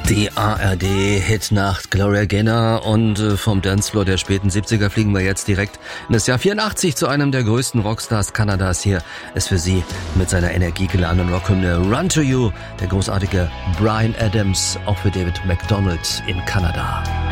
Die ARD-Hitnacht Gloria Gaynor und vom Dancefloor der späten 70er fliegen wir jetzt direkt in das Jahr 84 zu einem der größten Rockstars Kanadas. Hier ist für Sie mit seiner energiegeladenen Rockhymne Run to You der großartige Bryan Adams, auch für David MacDonald in Kanada.